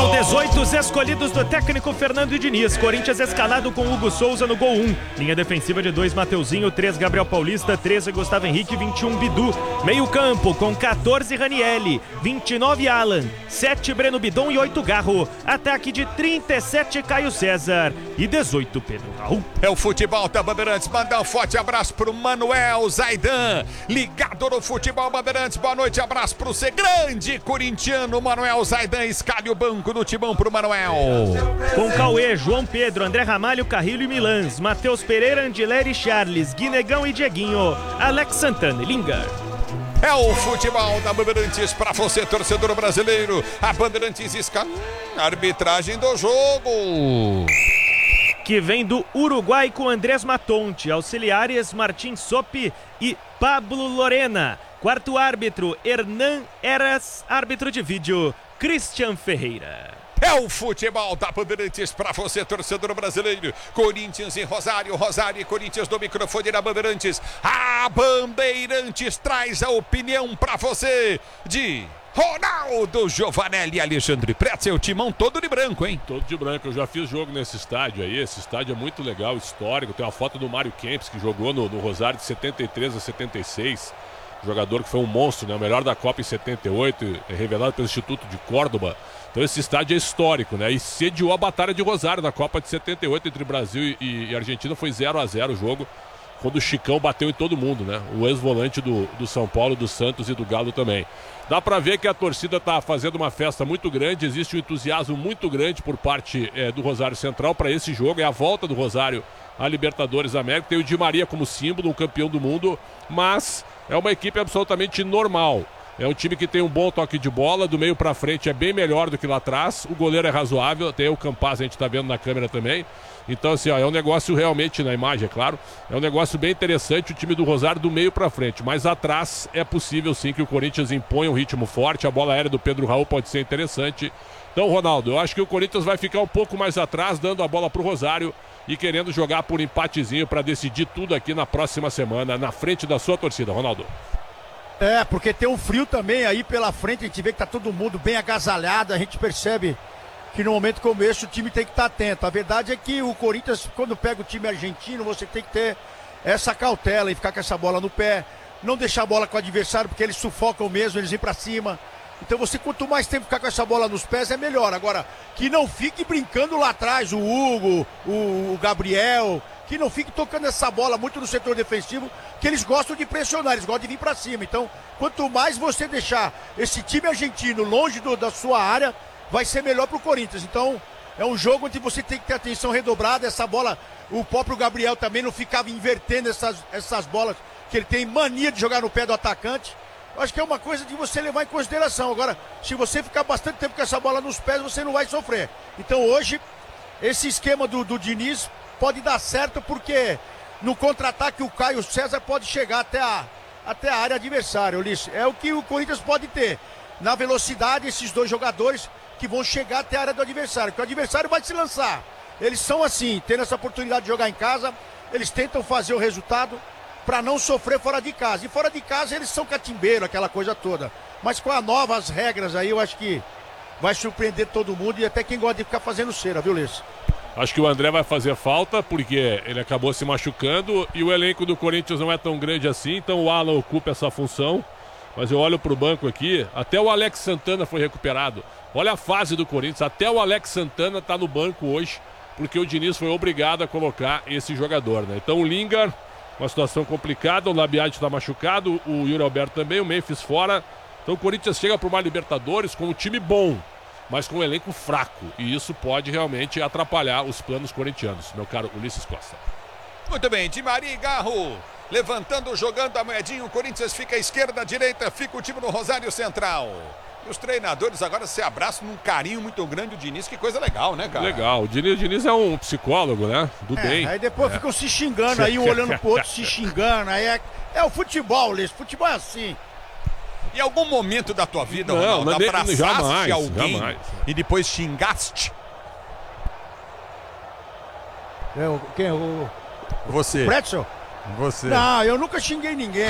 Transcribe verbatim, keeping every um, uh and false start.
Foram dezoito os escolhidos do técnico Fernando Diniz. Corinthians escalado com Hugo Souza no gol um. Linha defensiva de dois, Mateuzinho, três, Gabriel Paulista, treze, Gustavo Henrique, vinte e um, Bidu. Meio campo com quatorze, Ranielli, vinte e nove, Alan, sete, Breno Bidon e oito, Garro. Ataque de trinta e sete, Caio César e dezoito, Pedro Raul. É o futebol da Bandeirantes. Mandar um forte abraço pro Manuel Zaidan, ligado no futebol Bandeirantes. Boa noite, abraço pro ser grande corintiano Manuel Zaidan. Escalhe o banco no timão pro Manuel. Com Cauê, João Pedro, André Ramalho, Carrilho e Milans, Matheus Pereira, Andileri, Charles, Guinegão e Dieguinho, Alex Santana e Lingar. É o futebol da Bandeirantes para você, torcedor brasileiro. A Bandeirantes escala a arbitragem do jogo, que vem do Uruguai com Andrés Matonte, auxiliares Martim Sopi e Pablo Lorena. Quarto árbitro, Hernan Eras, árbitro de vídeo, Christian Ferreira. É o futebol da Bandeirantes para você, torcedor brasileiro. Corinthians e Rosário, Rosário e Corinthians no microfone da Bandeirantes. A Bandeirantes traz a opinião para você de Ronaldo Giovanelli e Alexandre Pretzel, o timão todo de branco, hein? Todo de branco, eu já fiz jogo nesse estádio aí, esse estádio é muito legal, histórico, tem uma foto do Mário Kempis, que jogou no, no Rosário de setenta e três a setenta e seis, jogador que foi um monstro, né? O melhor da Copa em setenta e oito, é revelado pelo Instituto de Córdoba. Então esse estádio é histórico, né? E sediou a Batalha de Rosário da Copa de setenta e oito entre Brasil e, e Argentina, foi zero a zero o jogo, quando o Chicão bateu em todo mundo, né? O ex-volante do, do São Paulo, do Santos e do Galo também. Dá pra ver que a torcida tá fazendo uma festa muito grande, existe um entusiasmo muito grande por parte é, do Rosário Central para esse jogo, é a volta do Rosário à Libertadores da América, tem o Di Maria como símbolo, um campeão do mundo, mas é uma equipe absolutamente normal. É um time que tem um bom toque de bola, do meio pra frente é bem melhor do que lá atrás, o goleiro é razoável, tem o Campaz, a gente tá vendo na câmera também. Então assim, ó, é um negócio realmente, na imagem é claro, é um negócio bem interessante o time do Rosário do meio pra frente, mas atrás é possível sim que o Corinthians imponha um ritmo forte, a bola aérea do Pedro Raul pode ser interessante. Então, Ronaldo, eu acho que o Corinthians vai ficar um pouco mais atrás, dando a bola pro Rosário e querendo jogar por empatezinho para decidir tudo aqui na próxima semana, na frente da sua torcida, Ronaldo. É, porque tem um frio também aí pela frente, a gente vê que tá todo mundo bem agasalhado, a gente percebe que no momento como esse o time tem que estar atento. A verdade é que o Corinthians, quando pega o time argentino, você tem que ter essa cautela e ficar com essa bola no pé, não deixar a bola com o adversário, porque eles sufocam mesmo, eles vêm pra cima. Então você, quanto mais tempo ficar com essa bola nos pés, é melhor. Agora, que não fique brincando lá atrás, o Hugo, o, o Gabriel, que não fique tocando essa bola muito no setor defensivo, que eles gostam de pressionar, eles gostam de vir pra cima. Então, quanto mais você deixar esse time argentino longe do, da sua área, vai ser melhor pro Corinthians. Então, é um jogo onde você tem que ter atenção redobrada, essa bola, o próprio Gabriel também não ficava invertendo essas, essas bolas, que ele tem mania de jogar no pé do atacante. Eu acho que é uma coisa de você levar em consideração. Agora, se você ficar bastante tempo com essa bola nos pés, você não vai sofrer. Então hoje, esse esquema do, do Diniz pode dar certo, porque no contra-ataque o Caio César pode chegar até a, até a área adversária, Ulisses. É o que o Corinthians pode ter. Na velocidade, esses dois jogadores que vão chegar até a área do adversário, porque o adversário vai se lançar. Eles são assim, tendo essa oportunidade de jogar em casa, eles tentam fazer o resultado para não sofrer fora de casa. E fora de casa eles são catimbeiro, aquela coisa toda. Mas com as novas regras aí, eu acho que vai surpreender todo mundo e até quem gosta de ficar fazendo cera, viu, Ulisses? Acho que o André vai fazer falta, porque ele acabou se machucando e o elenco do Corinthians não é tão grande assim, então o Alan ocupa essa função. Mas eu olho pro banco aqui, até o Alex Santana foi recuperado. Olha a fase do Corinthians, até o Alex Santana tá no banco hoje, porque o Diniz foi obrigado a colocar esse jogador, né? Então o Lingar, uma situação complicada, o Labiade está machucado, o Yuri Alberto também, o Memphis fora. Então o Corinthians chega para uma Libertadores com um time bom, mas com um elenco fraco. E isso pode realmente atrapalhar os planos corintianos, meu caro Ulisses Costa. Muito bem, Di Maria e Garro levantando, jogando a moedinha. O Corinthians fica à esquerda, à direita, fica o time no Rosário Central. E os treinadores agora se abraçam num carinho muito grande. O Diniz, que coisa legal, né, cara? Legal, o Diniz, o Diniz é um psicólogo, né? Do é, bem. Aí depois é. ficam se xingando aí, um olhando pro outro, se xingando. Aí é, é o futebol, Ulisses, futebol é assim. Em algum momento da tua vida, não, Ronaldo, não, abraçaste jamais, alguém jamais. e depois xingaste? É, quem? O Você. Pretzel? Você. Não, eu nunca xinguei ninguém.